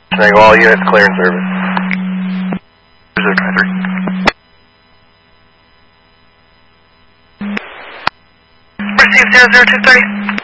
Triangle, all units clear in service. 053. Received 0023.